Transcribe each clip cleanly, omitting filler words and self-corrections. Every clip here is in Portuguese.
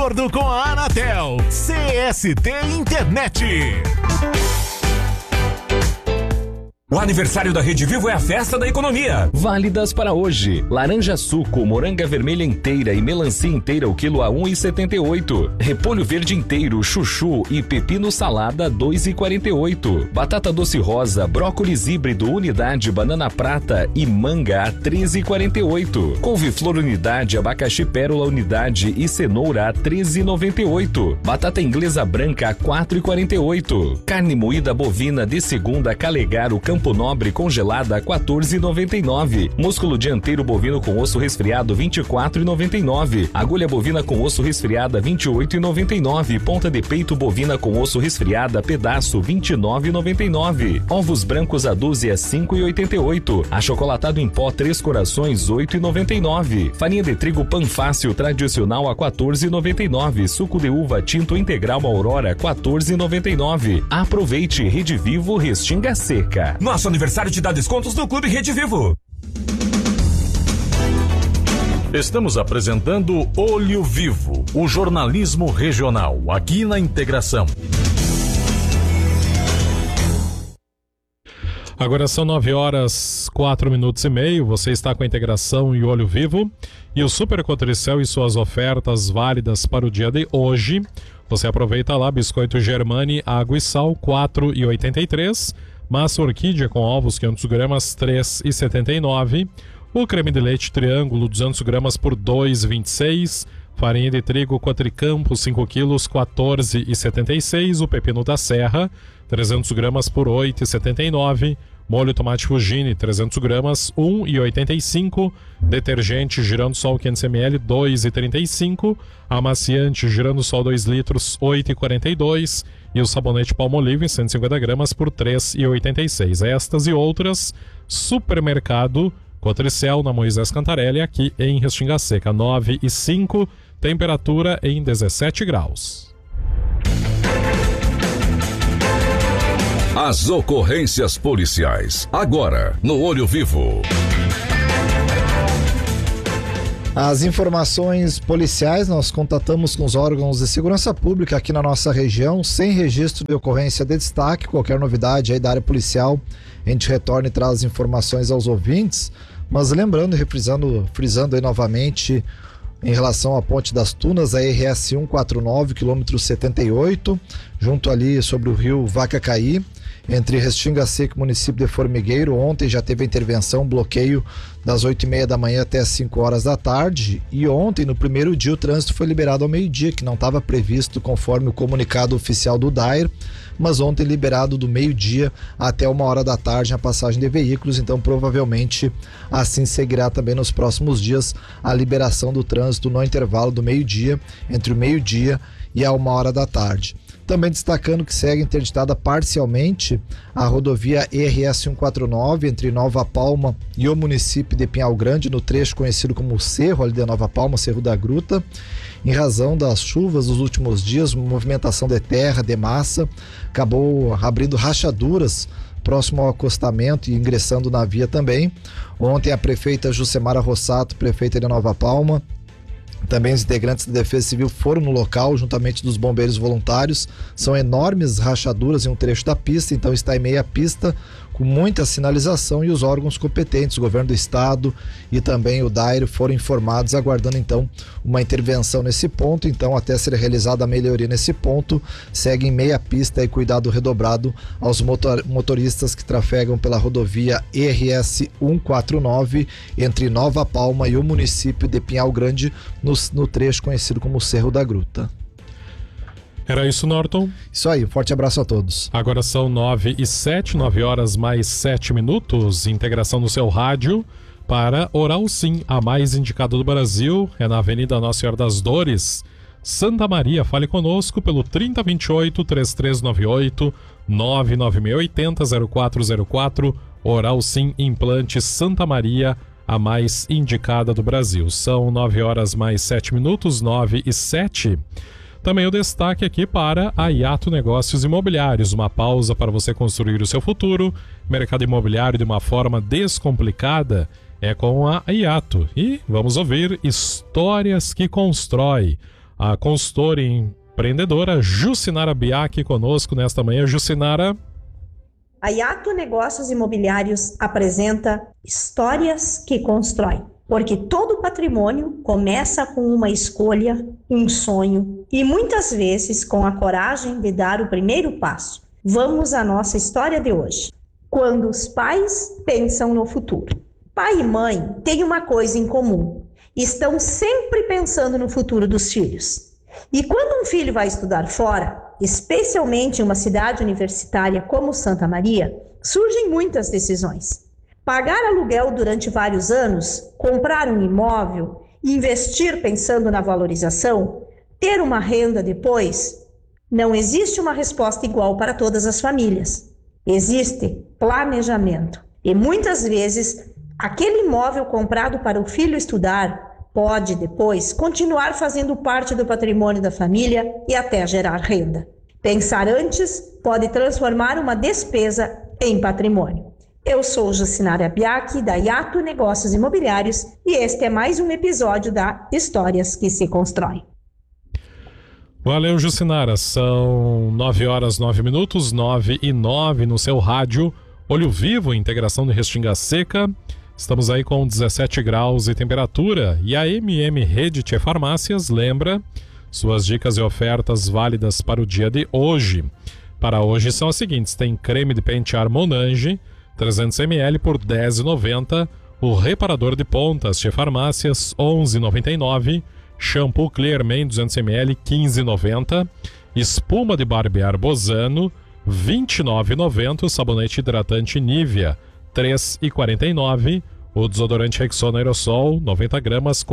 acordo com a Anatel, CST Internet. O aniversário da Rede Vivo é a festa da economia. Válidas para hoje. Laranja suco, moranga vermelha inteira e melancia inteira o quilo a 1,78. Repolho verde inteiro, chuchu e pepino salada 2,48. Batata doce rosa, brócolis híbrido unidade, banana prata e manga a 13,48. Couve-flor unidade, abacaxi pérola unidade e cenoura a 13,98. Batata inglesa branca a 4,48. Carne moída bovina de segunda Calegaro Campo Nobre congelada a 14,99. Músculo dianteiro bovino com osso resfriado 24,99. Agulha bovina com osso resfriada 28,99. Ponta de peito bovina com osso resfriada pedaço 29,99. Ovos brancos a dúzia 5,88. Achocolatado em pó 3 corações 8,99. Farinha de trigo Panfácil tradicional a 14,99. Suco de uva tinto integral Aurora 14,99. Aproveite. Rede Vivo Restinga Seca. Nosso aniversário te dá descontos no Clube Rede Vivo. Estamos apresentando Olho Vivo, o jornalismo regional, aqui na Integração. Agora são 9h04:30. Você está com a Integração e Olho Vivo. E o Super Cotricel e suas ofertas válidas para o dia de hoje. Você aproveita lá, biscoito Germani, água e sal, 4,83. Massa orquídea com ovos 500 gramas, 3,79. O creme de leite triângulo 200 gramas por 2,26. Farinha de trigo Quatricampo 5 quilos, 14,76. O pepino da serra 300 gramas por 8,79. Molho tomate Fugini 300 gramas, 1,85. Detergente Giransol 500 ml, 2,35. Amaciante Giransol 2 litros, 8,42. E o sabonete Palmolive 150 gramas por 3,86. Estas e outras, Supermercado Cotricel na Moisés Cantarelli, aqui em Restinga Seca, 9,5, temperatura em 17 graus. As ocorrências policiais, agora no Olho Vivo. As informações policiais, nós contatamos com os órgãos de segurança pública aqui na nossa região, sem registro de ocorrência de destaque. Qualquer novidade aí da área policial, a gente retorna e traz informações aos ouvintes. Mas lembrando e frisando aí novamente, em relação à Ponte das Tunas, a RS 149, quilômetro 78, junto ali sobre o rio Vacacaí, entre Restinga Seca e município de Formigueiro. Ontem já teve a intervenção, bloqueio das 8h30 da manhã até as 5 horas da tarde, e ontem, no primeiro dia, o trânsito foi liberado ao meio-dia, que não estava previsto conforme o comunicado oficial do DAIR, mas ontem liberado do meio-dia até 1 hora da tarde a passagem de veículos. Então provavelmente assim seguirá também nos próximos dias a liberação do trânsito no intervalo do meio-dia, entre o meio-dia e a 1 hora da tarde. Também destacando que segue interditada parcialmente a rodovia RS 149 entre Nova Palma e o município de Pinhal Grande, no trecho conhecido como Cerro ali de Nova Palma, Cerro da Gruta, em razão das chuvas dos últimos dias, movimentação de terra, de massa, acabou abrindo rachaduras próximo ao acostamento e ingressando na via também. Ontem a prefeita Jucemara Rossato, prefeita de Nova Palma, também os integrantes da Defesa Civil foram no local, juntamente dos bombeiros voluntários. São enormes rachaduras em um trecho da pista, então está em meia pista, com muita sinalização, e os órgãos competentes, o governo do estado e também o DAIR, foram informados, aguardando então uma intervenção nesse ponto. Então, até ser realizada a melhoria nesse ponto, segue em meia pista e cuidado redobrado aos motoristas que trafegam pela rodovia RS 149 entre Nova Palma e o município de Pinhal Grande, no trecho conhecido como Cerro da Gruta. Era isso, Norton? Isso aí, um forte abraço a todos. Agora são 9h07, 9h mais 7. Integração no seu rádio para Oral Sim, a mais indicada do Brasil. É na Avenida Nossa Senhora das Dores, Santa Maria. Fale conosco pelo 3028-3398, 99680-0404. Oral Sim Implante Santa Maria, a mais indicada do Brasil. São 9h mais 7, 9h07. Também o destaque aqui para a Iato Negócios Imobiliários, uma pausa para você construir o seu futuro. Mercado imobiliário de uma forma descomplicada é com a Iato. E vamos ouvir Histórias que Constrói. a consultora e empreendedora Jucinara Biaki conosco nesta manhã. Jucinara. A Yato Negócios Imobiliários apresenta Histórias que Constroem, porque todo patrimônio começa com uma escolha, um sonho e muitas vezes com a coragem de dar o primeiro passo. Vamos à nossa história de hoje. Quando os pais pensam no futuro. Pai e mãe têm uma coisa em comum: estão sempre pensando no futuro dos filhos. E quando um filho vai estudar fora, especialmente em uma cidade universitária como Santa Maria, surgem muitas decisões. Pagar aluguel durante vários anos, comprar um imóvel, investir pensando na valorização, ter uma renda depois? Não existe uma resposta igual para todas as famílias. Existe planejamento. E muitas vezes, aquele imóvel comprado para o filho estudar pode depois continuar fazendo parte do patrimônio da família e até gerar renda. Pensar antes pode transformar uma despesa em patrimônio. Eu sou Jucinara Biaki, da Yato Negócios Imobiliários, e este é mais um episódio da Histórias que se Constroem. Valeu, Jucinara. São 9h09, 9h09 no seu rádio Olho Vivo, integração de Restinga Seca. Estamos aí com 17 graus e temperatura. E a Rede Tchê Farmácias lembra suas dicas e ofertas válidas para o dia de hoje. Para hoje são as seguintes: tem creme de pentear Monange 300ml por R$10,90. O reparador de pontas Tchê Farmácias 11,99. Shampoo Clearman 200ml 15,90. Espuma de barbear Bozano 29,90. Sabonete hidratante Nivea 3,49. O desodorante Rexona Aerosol 90 gramas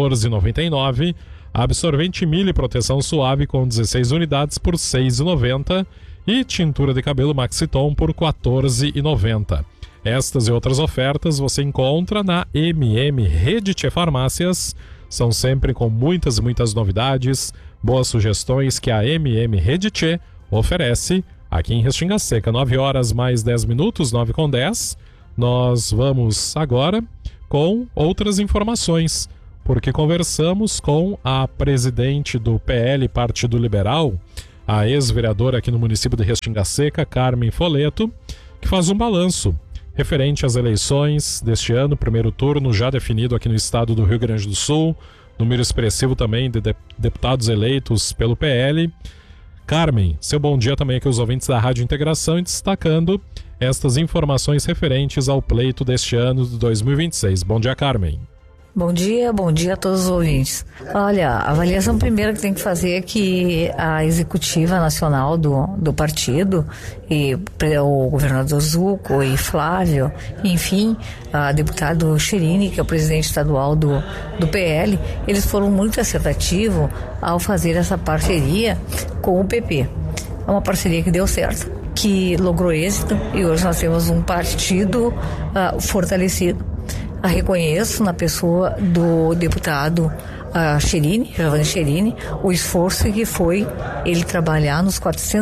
14,99. Absorvente Mille Proteção Suave com 16 unidades por R$6,90. E tintura de cabelo Maxiton por R$14,90. Estas e outras ofertas você encontra na Rede Tchê Farmácias. São sempre com muitas novidades, boas sugestões que a Rede Tchê oferece aqui em Restinga Seca. 9h mais 10 minutos, 9h10. Nós vamos agora com outras informações, porque conversamos com a presidente do PL, Partido Liberal, a ex-vereadora aqui no município de Restinga Seca, Carmen Foleto, que faz um balanço referente às eleições deste ano, primeiro turno já definido aqui no estado do Rio Grande do Sul, número expressivo também de deputados eleitos pelo PL. Carmen, seu bom dia também aqui aos ouvintes da Rádio Integração, e destacando estas informações referentes ao pleito deste ano de 2026. Bom dia, Carmen. Bom dia a todos os ouvintes. Olha, a avaliação primeira que tem que fazer é que a executiva nacional do partido, e o governador Zucco e Flávio, enfim, a deputado Cherini, que é o presidente estadual do PL, eles foram muito acertativos ao fazer essa parceria com o PP. É uma parceria que deu certo, que logrou êxito, e hoje nós temos um partido fortalecido. A reconheço na pessoa do deputado Giovanni Cherini, o esforço que foi ele trabalhar nos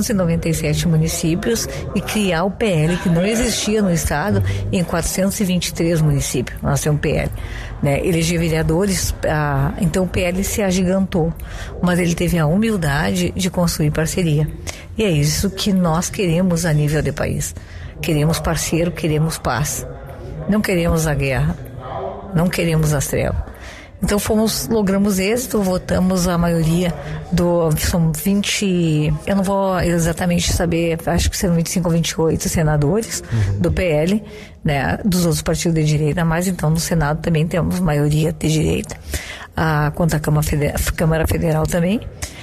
497 municípios e criar o PL, que não existia no estado, em 423 municípios. Nós temos PL, né? Eleger vereadores, então o PL se agigantou, mas ele teve a humildade de construir parceria. E é isso que nós queremos a nível de país. Queremos parceiro, queremos paz. Não queremos a guerra. Não queremos as trevas. Então logramos êxito, votamos a maioria são 20, eu não vou exatamente saber, acho que serão 25 ou 28 senadores do PL, né, dos outros partidos de direita, mas então no Senado também temos maioria de direita, quanto à Câmara Federal também.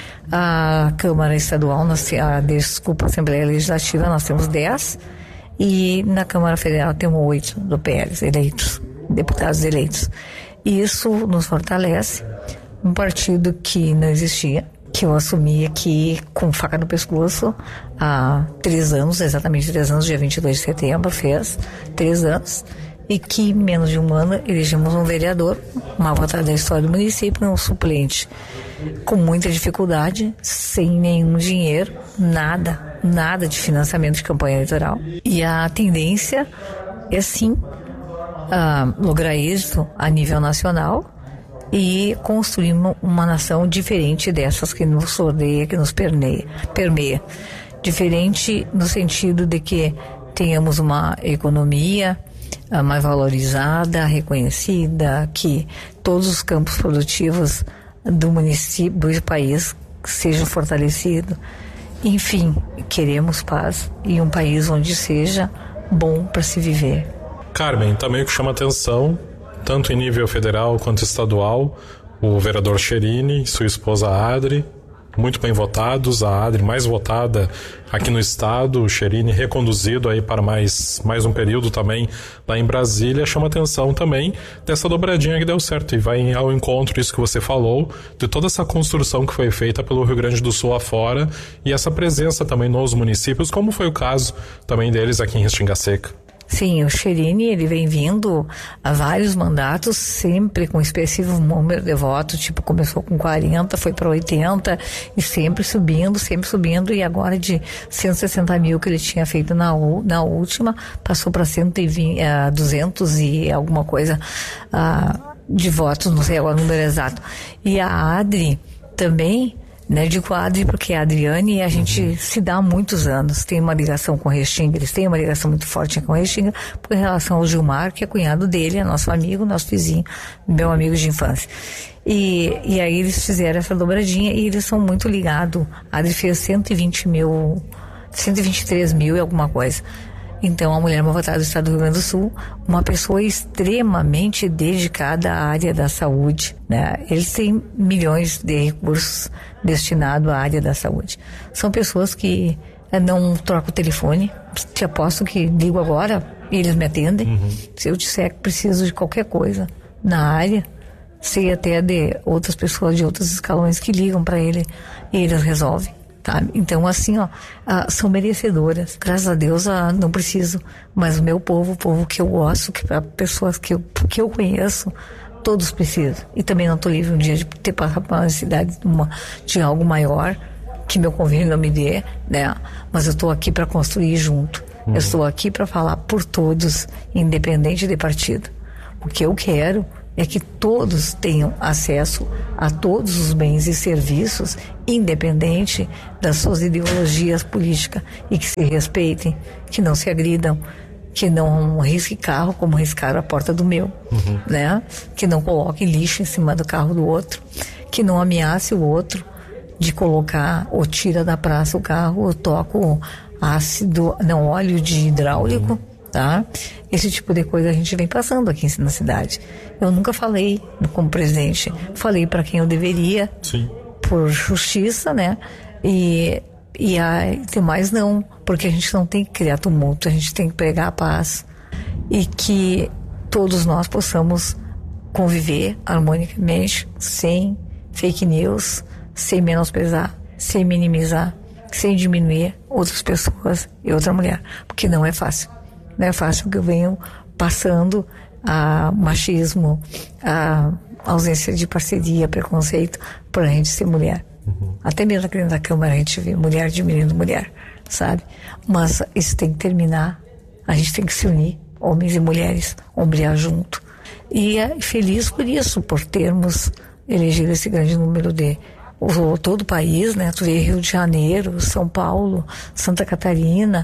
A Câmara Estadual, a Assembleia Legislativa, nós temos 10, e na Câmara Federal temos 8 do PL eleitos, deputados eleitos. E isso nos fortalece. Um partido que não existia, que eu assumi aqui com faca no pescoço há 3 anos, exatamente 3 anos, dia 22 de setembro, fez 3 anos, e que em menos de um ano elegemos um vereador, uma votada da história do município, um suplente, com muita dificuldade, sem nenhum dinheiro, nada de financiamento de campanha eleitoral. E a tendência é sim lograr êxito a nível nacional, e construir uma nação diferente dessas que nos rodeia, que nos permeia. Diferente no sentido de que tenhamos uma economia mais valorizada, reconhecida, que todos os campos produtivos do município, do país sejam fortalecidos. Enfim, queremos paz e um país onde seja bom para se viver. Carmen, também o que chama atenção, tanto em nível federal quanto estadual, o vereador Cherini e sua esposa Adri, muito bem votados, a Adri mais votada aqui no estado, o Cherini reconduzido aí para mais um período também lá em Brasília. Chama atenção também dessa dobradinha que deu certo e vai ao encontro disso que você falou, de toda essa construção que foi feita pelo Rio Grande do Sul afora e essa presença também nos municípios, como foi o caso também deles aqui em Restinga Seca. Sim, o Cherini, ele vem vindo a vários mandatos, sempre com expressivo número de votos, tipo, começou com 40, foi para 80 e sempre subindo, e agora de 160 mil que ele tinha feito na última, passou para 200 e alguma coisa de votos, não sei agora o número exato. E a Adri também, né, digo Adri porque a Adriane e a gente se dá há muitos anos, tem uma ligação com Restinga, eles têm uma ligação muito forte com Restinga, por relação ao Gilmar, que é cunhado dele, é nosso amigo, nosso vizinho, meu amigo de infância. E aí eles fizeram essa dobradinha e eles são muito ligados. A Adri fez 123 mil e alguma coisa. Então, a mulher mais votada do estado do Rio Grande do Sul, uma pessoa extremamente dedicada à área da saúde, né? Eles têm milhões de recursos destinados à área da saúde. São pessoas que não trocam o telefone, te aposto que ligo agora e eles me atendem. Se eu disser que preciso de qualquer coisa na área, sei até de outras pessoas de outros escalões que ligam para ele e eles resolvem. Então, assim, são merecedoras. Graças a Deus, não preciso. Mas o meu povo, o povo que eu gosto, que pessoas que eu conheço, todos precisam. E também não estou livre um dia de ter passado por uma necessidade de algo maior, que meu convênio não me dê, né? Mas eu estou aqui para construir junto. Eu estou aqui para falar por todos, independente de partido. O que eu quero é que todos tenham acesso a todos os bens e serviços, independente das suas ideologias políticas, e que se respeitem, que não se agridam, que não risquem carro como riscaram a porta do meu, né? Que não coloquem lixo em cima do carro do outro, que não ameace o outro de colocar ou tira da praça o carro ou toca óleo de hidráulico. Tá? Esse tipo de coisa a gente vem passando aqui na cidade. Eu nunca falei como presidente, falei para quem eu deveria. Sim. Por justiça, né? E demais não, porque a gente não tem que criar tumulto, a gente tem que pregar a paz e que todos nós possamos conviver harmonicamente, sem fake news, sem menosprezar, sem minimizar, sem diminuir outras pessoas e outra mulher, porque não é fácil. Não é fácil que eu venho passando a machismo, a ausência de parceria, preconceito, por a gente ser mulher. Até mesmo aqui dentro da Câmara a gente vê mulher diminuindo mulher, sabe? Mas isso tem que terminar. A gente tem que se unir, homens e mulheres, ombrear junto. E é feliz por isso, por termos elegido esse grande número de todo o país, né? Rio de Janeiro, São Paulo, Santa Catarina,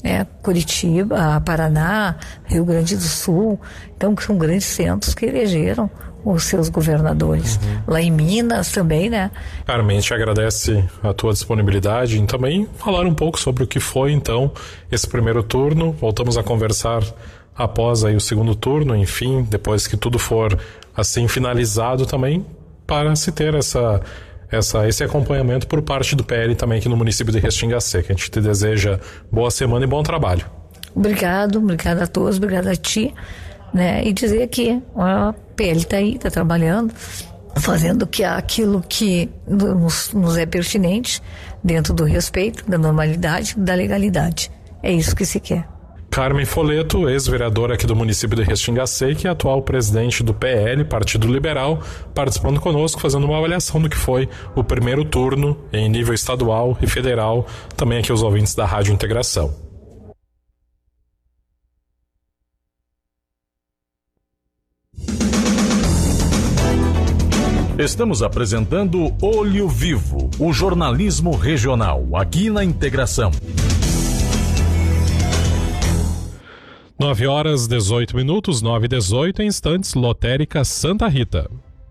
Curitiba, Paraná, Rio Grande do Sul. Então, são grandes centros que elegeram os seus governadores. Lá em Minas também, né? Carmen, a gente agradece a tua disponibilidade em também falar um pouco sobre o que foi, então, esse primeiro turno. Voltamos a conversar após aí o segundo turno, enfim, depois que tudo for assim finalizado também, para se ter esse acompanhamento por parte do PL também aqui no município de Restinga Seca. A gente te deseja boa semana e bom trabalho. Obrigada a todos, obrigada a ti, né? E dizer que a PL está aí, está trabalhando, fazendo aquilo que nos é pertinente, dentro do respeito, da normalidade, da legalidade. É isso que se quer. Carmen Folleto, ex-vereadora aqui do município de Restinga Seca e atual presidente do PL, Partido Liberal, participando conosco, fazendo uma avaliação do que foi o primeiro turno em nível estadual e federal, também aqui os ouvintes da Rádio Integração. Estamos apresentando Olho Vivo, o jornalismo regional, aqui na Integração. 9h18, 9h18 em instantes, Lotérica Santa Rita.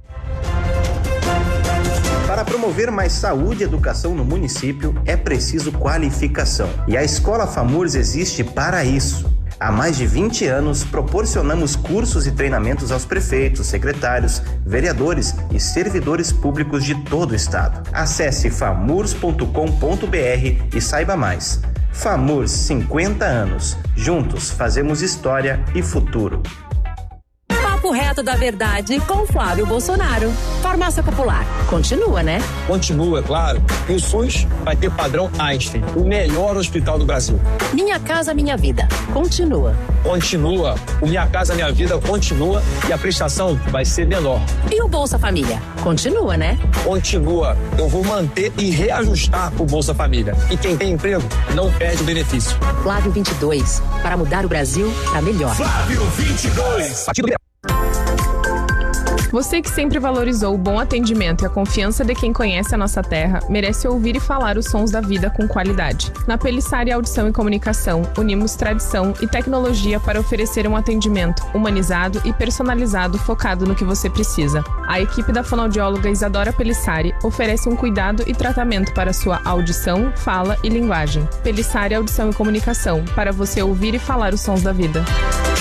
Para promover mais saúde e educação no município, é preciso qualificação. E a Escola FAMURS existe para isso. Há mais de 20 anos, proporcionamos cursos e treinamentos aos prefeitos, secretários, vereadores e servidores públicos de todo o estado. Acesse famurs.com.br e saiba mais. FAMURS, 50 anos. Juntos fazemos história e futuro. Papo reto da verdade com Flávio Bolsonaro. Farmácia Popular. Continua, né? Continua, é claro. E o SUS vai ter padrão Einstein, o melhor hospital do Brasil. Minha Casa Minha Vida. Continua. Continua. O Minha Casa Minha Vida continua e a prestação vai ser menor. E o Bolsa Família? Continua, né? Continua. Eu vou manter e reajustar o Bolsa Família. E quem tem emprego não perde o benefício. Flávio 22. Para mudar o Brasil para melhor. Flávio 22. Você que sempre valorizou o bom atendimento e a confiança de quem conhece a nossa terra, merece ouvir e falar os sons da vida com qualidade. Na Pelissari Audição e Comunicação, unimos tradição e tecnologia para oferecer um atendimento humanizado e personalizado focado no que você precisa. A equipe da fonoaudióloga Isadora Pelissari oferece um cuidado e tratamento para sua audição, fala e linguagem. Pelissari Audição e Comunicação, para você ouvir e falar os sons da vida.